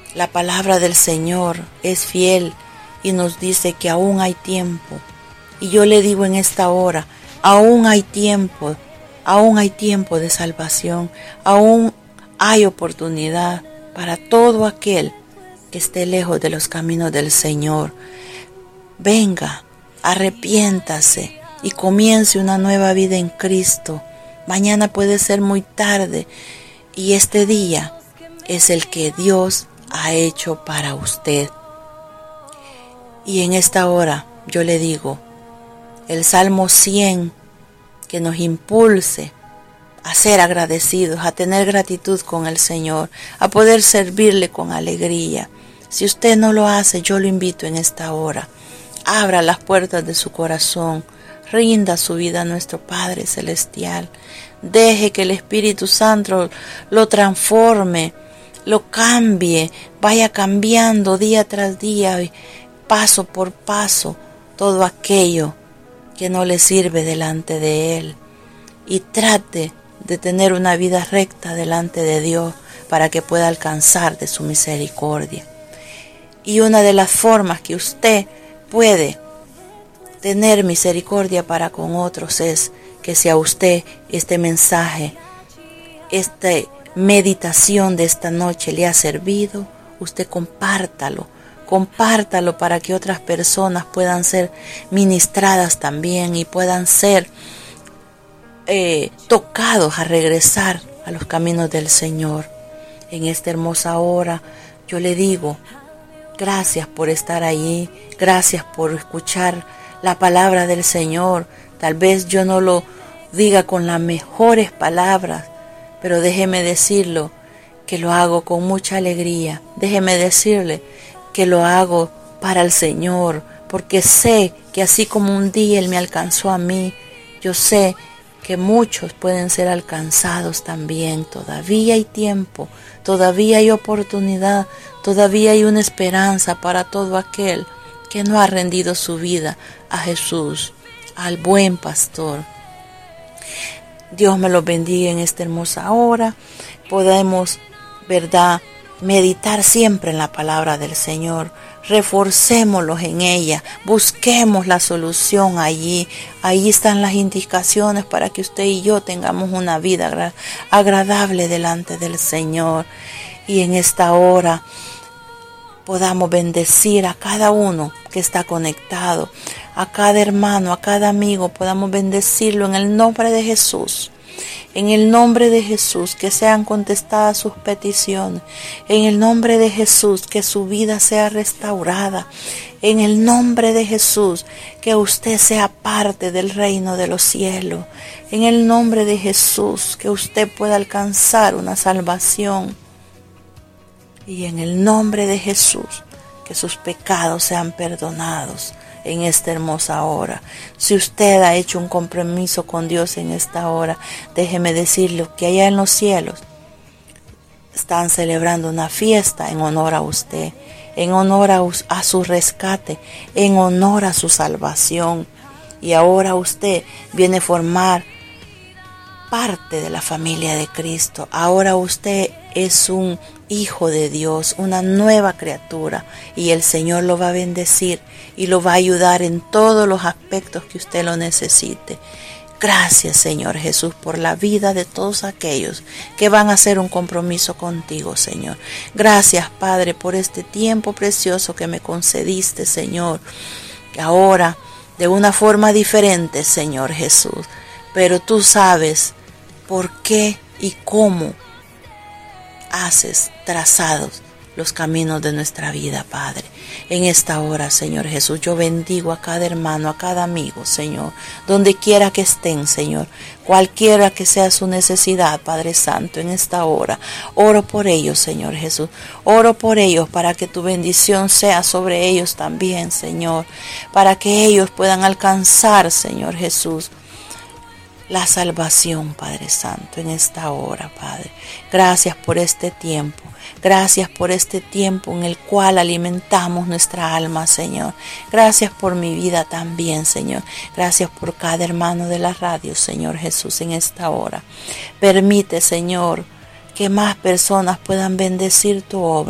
La palabra del Señor es fiel y nos dice que aún hay tiempo. Y yo le digo en esta hora, aún hay tiempo de salvación, aún hay oportunidad para todo aquel que esté lejos de los caminos del Señor. Venga, arrepiéntase y comience una nueva vida en Cristo. Mañana puede ser muy tarde y este día es el que Dios ha hecho para usted. Y en esta hora yo le digo, el Salmo 100 que nos impulse a ser agradecidos, a tener gratitud con el Señor, a poder servirle con alegría. Si usted no lo hace, yo lo invito en esta hora. Abra las puertas de su corazón, rinda su vida a nuestro Padre Celestial. Deje que el Espíritu Santo lo transforme, lo cambie, vaya cambiando día tras día, paso por paso, todo aquello que no le sirve delante de Él. Y trate de tener una vida recta delante de Dios para que pueda alcanzar de su misericordia. Y una de las formas que usted puede tener misericordia para con otros es que si a usted este mensaje, esta meditación de esta noche le ha servido, usted compártalo para que otras personas puedan ser ministradas también y puedan ser tocados a regresar a los caminos del Señor. En esta hermosa hora yo le digo, gracias por estar allí, gracias por escuchar la palabra del Señor. Tal vez yo no lo diga con las mejores palabras, pero déjeme decirlo, que lo hago con mucha alegría. Déjeme decirle que lo hago para el Señor, porque sé que así como un día Él me alcanzó a mí, yo sé que muchos pueden ser alcanzados también. Todavía hay tiempo, todavía hay oportunidad, todavía hay una esperanza para todo aquel que no ha rendido su vida a Jesús, al buen pastor. Dios me los bendiga en esta hermosa hora. Podemos, ¿verdad?, meditar siempre en la palabra del Señor. Reforcémoslos en ella, busquemos la solución allí. Ahí están las indicaciones para que usted y yo tengamos una vida agradable delante del Señor. Y en esta hora podamos bendecir a cada uno que está conectado, a cada hermano, a cada amigo, podamos bendecirlo en el nombre de Jesús. En el nombre de Jesús, que sean contestadas sus peticiones. En el nombre de Jesús, que su vida sea restaurada. En el nombre de Jesús, que usted sea parte del reino de los cielos. En el nombre de Jesús, que usted pueda alcanzar una salvación. Y en el nombre de Jesús, que sus pecados sean perdonados en esta hermosa hora. Si usted ha hecho un compromiso con Dios en esta hora, déjeme decirle que allá en los cielos están celebrando una fiesta en honor a usted, en honor a su rescate, en honor a su salvación. Y ahora usted viene a formar parte de la familia de Cristo. Ahora usted es un hijo de Dios, una nueva criatura, y el Señor lo va a bendecir y lo va a ayudar en todos los aspectos que usted lo necesite. Gracias, Señor Jesús, por la vida de todos aquellos que van a hacer un compromiso contigo, Señor. Gracias, Padre, por este tiempo precioso que me concediste, Señor. Ahora, de una forma diferente, Señor Jesús, pero tú sabes por qué y cómo haces trazados los caminos de nuestra vida, Padre. En esta hora, Señor Jesús, yo bendigo a cada hermano, a cada amigo, Señor, donde quiera que estén, Señor, cualquiera que sea su necesidad, Padre Santo, en esta hora. Oro por ellos, Señor Jesús. Oro por ellos para que tu bendición sea sobre ellos también, Señor, para que ellos puedan alcanzar, Señor Jesús, la salvación, Padre Santo, en esta hora, Padre. Gracias por este tiempo. Gracias por este tiempo en el cual alimentamos nuestra alma, Señor. Gracias por mi vida también, Señor. Gracias por cada hermano de la radio, Señor Jesús, en esta hora. Permite, Señor, que más personas puedan bendecir tu obra.